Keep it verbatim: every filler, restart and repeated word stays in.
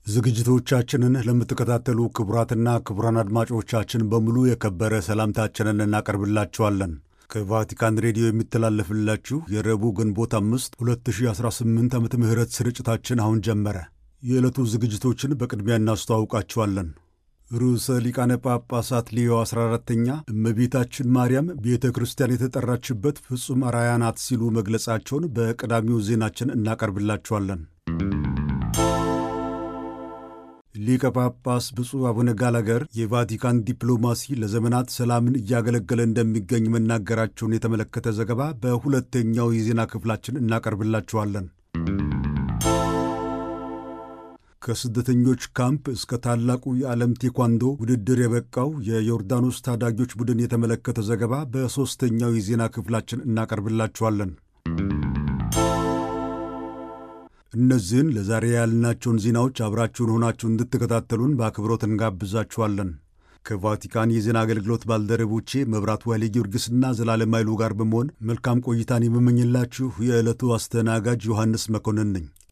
ዝግጅቶቻችንን ለምትከታተሉ ክቡራትና ክቡራን አድማጮቻችን በሙሉ የከበረ ሰላምታችንን እናቀርብላችኋለን። ከቫቲካን ሬዲዮ የሚተላለፍላችሁ የረቡዕ ግንቦት አምስት ሁለት ሺህ አስራ ስምንት ዓመተ ምህረት ስርጭታችን አሁን ጀመረ። የዕለቱ ዝግጅቶችን በቅድሚያ እናስተዋውቃችኋለን። ርዕሰ ሊቃነ ጳጳሳት ሌዮ አስራ አራተኛ እመቤታችን ማርያም ቤተ ክርስቲያን የተጠራችበት ፍጹም አርአያ ናት ሲሉ መግለጻቸውን በቀዳሚው ዜናችን እናቀርብላችኋለን። ሊቀ ጳጳስ ብፁዕ አቡነ ጋላገር የቫቲካን ዲፕሎማሲ ለዘመናት ሰላምን እያገለገለ እንደሚገኝ መናገራቸውን የተመለከተ ዘገባ በሁለተኛው የዜና ክፍላችን እናቀርብላችኋለን። ከስደተኞች ካምፕ እስከ ታላቁ የዓለም ቴኳንዶ ውድድር የበቃው የዮርዳኖስ ታዳጊዎች ቡድን የተመለከተ ዘገባ በሦስተኛው የዜና ክፍላችን እናቀርብላችኋለን። እነዚህን ለዛሬ ያልናቸውን ዜናዎች አብራችሁን ሆናችሁ እንድትከታተሉን በአክብሮት እንጋብዛችኋለን። ከቫቲካን የዜና አገልግሎት ባልደረቦቼ መብራቱ ኃይለ ጊዮርጊስና ዘላለም ኃይሉ ጋር በመሆን መልካም ቆይታን የምመኝላችሁ የዕለቱ አስተናጋጅ ዮሐንስ መኮንን ነኝ።